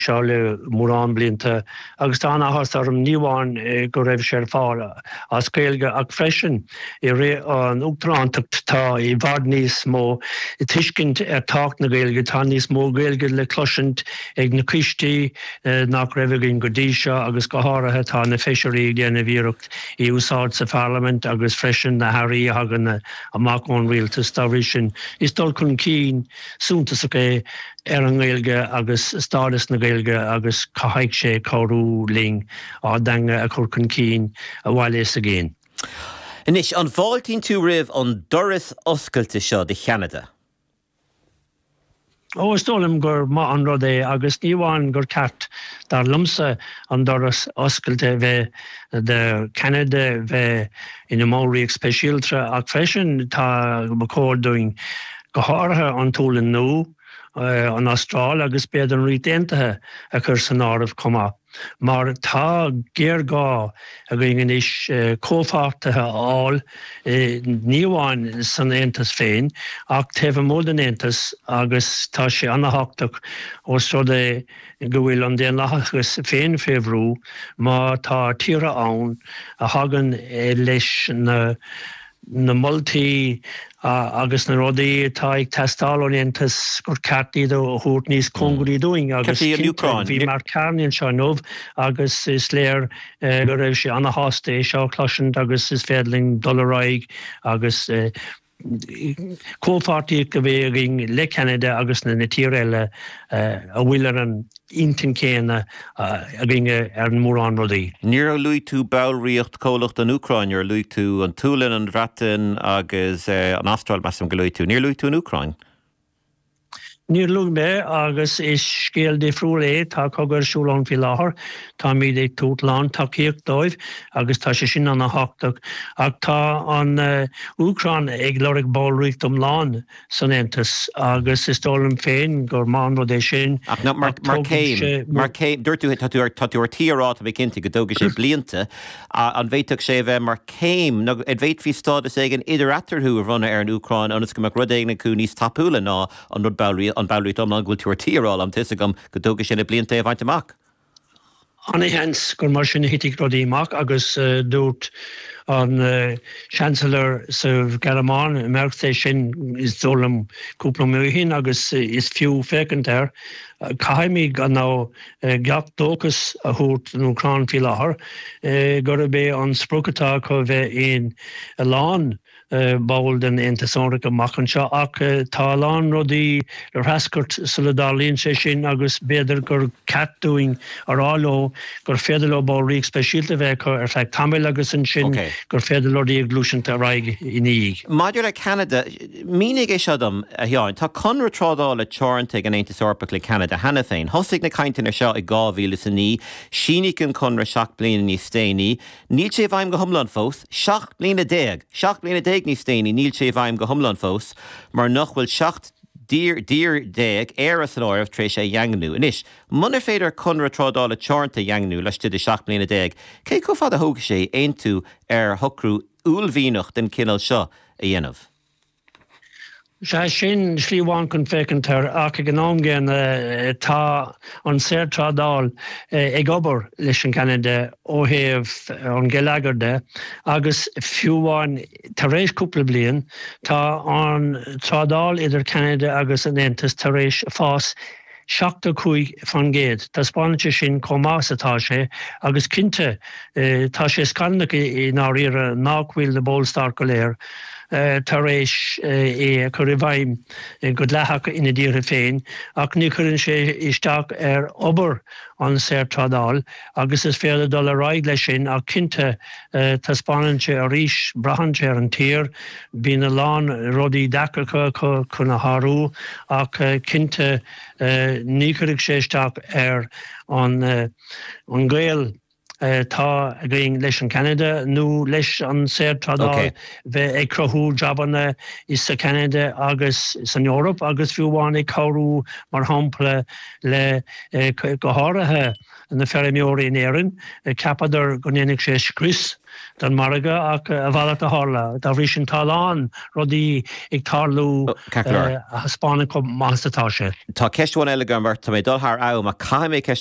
Charlie Moran blinta agus tána hasarm níháin go raibh sé fáil as céilge ach freisin I ré an uachtarántacht tá I bhard níos mó I tuiscint tácht na gailge tá níos mó gailge le cloisint ag na cistí nach raibh gin go dtí seo agus go háirithe tá na feisiirí déanana bhíocht I úsáid sa Parliament agus freisin na Harry hagan amach ón rialtas tá sin is dul chun cín súntas é an gailge agus stádas na gailge agus cahaig sé choú ling á danga a chur chun cín a bhhail is a géin. Inis an bháiltín tú rih an doras oscailte seo de Cheanada. Is tólam gur má an rud é agus níháin gur ceart dar lumsa an doras oscailte bheith de Canada bheith ina móraíoch speisialtra ach freisin tá macórdúing go háirithe an túlan nó an Austráil agus bead an rítéantathe a chur san áireamh comá. Mar tá géir gá a gin is cófáirtathe áil níomháin san Aontas féin ach taobh mód an Aontas agus tá sé annathachtaach os rud é go bhfuil an déan leachas féin féhrú má tá tíre ann a hagan leis na multaí agus na rudaí tá ag testáil an Aontas gur ceartí do thuairt níos congurí doing agus bhí mar cearnaíonn seo nómh agus is léir go raibh sé anna hásta é seo cloisiint agus is féadling dul-ráig agus cófáirtaí go bhfuil le Canada agus na tíre eile a bhfuil an intin céine a ginge an mórán rudaí. Níor luí tú bailríocht cólacht an Ucrain ar luí tú an túlan an bhreatain agus an Astráil meam go luí tú. Níor luí tú an Ucrain? Níor luí mé agus is scéal de friúil é tá cogur siúlán fi láthair tá míad ag tútláán tá cíocht dóibh agus tá sé sin anna háachtaach ach tá an Ucrain ag leirigh báilríocht lán san Aontas agus is tólam féin gur máin rud é sin. Ach ná mar céim dúirtú táú tíarrá a bheith cinnta go dóga sé blianta an bhéiteach sé bheith mar céim nó bhéit hí stádas ag an idireachtarthú a bhranna ar an Ucrain agus go mar rud éagna cú níos tapúla ná an rud bailrí an bailrí domlan gúil túir tíarráil am tusa gom go dóga sin na blianta a bhaint amach. Anna hens gur mar sin hitig rodí amach agus dúirt an Chancellor sa Garamán merkte sin is dólam cúpla mé agus is fiú fécant caiimig an ná gap dóchas a thuairt an Ucrain fi láthair gur bé an sprócatá chu bheith in a lán báil den Aontasánra amachchan seo ach tá lán rudaí ar hascairt solidálíonn sé sin agus beidir gur catúing aráló gur féidir báilríoch speisialta bheith ar feadh tamil agus an sin gur féidir ag glúisinta raig iníig. Maidir le Canada, mínig é seadam a theáin, tá conra trádáil le teoranta an Aontas Eorpach le Canada hena féin. Thosaigh na cainteanna seo i 2009, sínig an conra 7 bliana níos déanaí, níl sé bhaim go thomlan fós, 7 bliana déag níos déanaí, níl sé bhaim go thomlan fós, mar nach bhfuil 7 dír déag éras an áireamh trééis sé dheanganú. Inis, munar féidir conra trádáil le teoranta dheanganú leis de 7 bliana déag, cé go fad a thóga sé aon tú ar thucrú úlmhíocht den cinál seo a dhéanamh? Se sin slíháin chun fécintar ach ag an ámgéin tá an séir trádáil ag obair leis an Canada óthaobh an gceilleagarde agus fiúháin tar éis cúpla bliain tá an trádáil idir Canada agus an Aontas tar éis fás 75 fan géad. Tá spáinte sin comás atá sé agus cinnte tá sé scannacha i náíar náchhuiil na bólstar go léir. Tar éis é chu i bhaim go letheach ina ddíre féin ach ní chuann sé isteach ar obair an séir trádáil agus is féidir dul a ráig lei sin ach cinnte tá spáinte a rís brathante ar an tír bína lán rudaí deacacha chun a tharú ach cinnte ní chuirigh sé isteach ar an ghaol tá a going leis an Canada nó leis an séir trádáil bheith ag crothú jabanna is sa Canada agus san Eorop agus fiúháin ag cabhrú mar hampla le go háirithe na ferimióí in éireann, capadar go nénig sé scris don marga ach a bhela a hála, dá bhrí sin talán rodí ag tarlú Spáinna go mástatá sé. Tá ceistúin eile go mar tá mé dulth am a caiimé